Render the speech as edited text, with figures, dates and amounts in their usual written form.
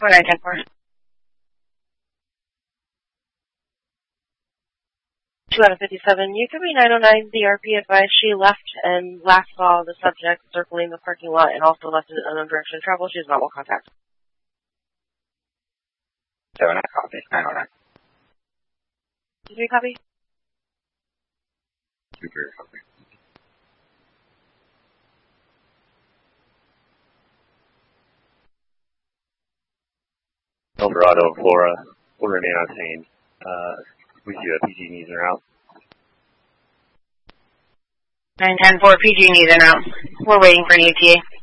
4910-4. 2 out of 57. UCB 909, the RP advised she left and last saw the subject circling the parking lot and also left in an unknown direction of travel. She is not well contact. 7, I copy. 909. Did you copy? 2-3, copy. Eldorado, Flora, will remain on scene. We see that PG needs are out. 910-4, PG needs are out. We're waiting for an ETA.